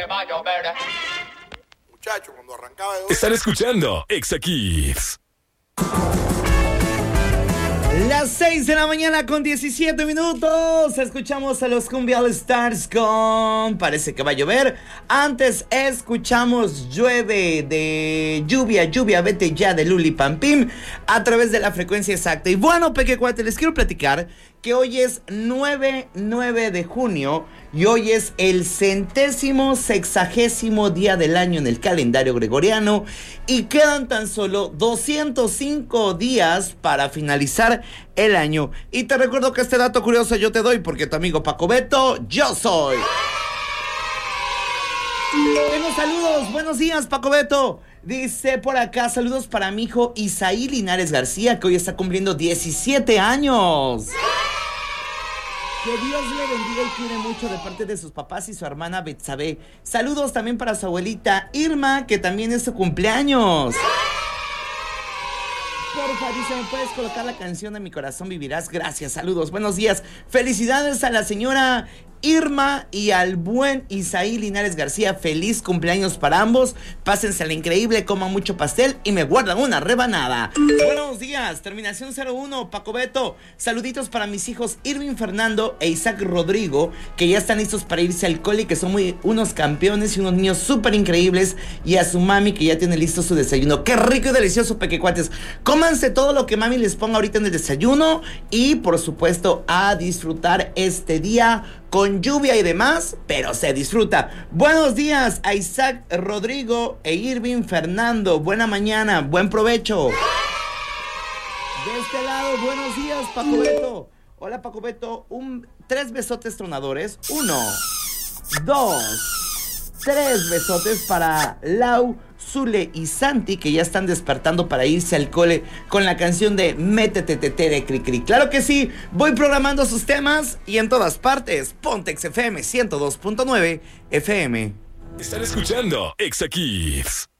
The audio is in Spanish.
Muchacho, cuando arrancaba de... Están escuchando Exa Kids. Las 6 de la mañana con 17 minutos. Escuchamos a los Cumbia All Stars con Parece que va a llover. Antes escuchamos Llueve de Lluvia, vete ya de Luli Pampim a través de la frecuencia exacta. Y bueno, Pequecuate, les quiero platicar que hoy es 9 de junio y hoy es el 160º día del año en el calendario gregoriano y quedan tan solo 205 días para finalizar el año. Y te recuerdo que este dato curioso yo te doy porque tu amigo Paco Beto, yo soy. Tengo saludos, buenos días Paco Beto. Dice por acá, saludos para mi hijo Isaí Linares García, que hoy está cumpliendo 17 años. Que Dios le bendiga y cuide mucho de parte de sus papás y su hermana Betsabe. Saludos también para su abuelita Irma, que también es su cumpleaños. Porfa, dice, ¿me puedes colocar la canción de Mi Corazón Vivirás? Gracias, saludos, buenos días. Felicidades a la señora Irma y al buen Isaí Linares García. Feliz cumpleaños para ambos. Pásensela increíble, coman mucho pastel y me guardan una rebanada. Buenos días, terminación 01, Paco Beto. Saluditos para mis hijos Irving Fernando e Isaac Rodrigo, que ya están listos para irse al cole y que son unos campeones y unos niños súper increíbles. Y a su mami, que ya tiene listo su desayuno. ¡Qué rico y delicioso, Pequecuates! Cómanse todo lo que mami les ponga ahorita en el desayuno y, por supuesto, a disfrutar este día con lluvia y demás, pero se disfruta. Buenos días a Isaac Rodrigo e Irving Fernando. Buena mañana, buen provecho. De este lado, buenos días, Paco Beto. Hola, Paco Beto. 3 besotes tronadores. 1, 2, 3 besotes para Lau, Zule y Santi, que ya están despertando para irse al cole con la canción de Métete Tete de Cricri. Claro que sí, voy programando sus temas y en todas partes, Pontex FM 102.9 FM. Están escuchando Exa Kids.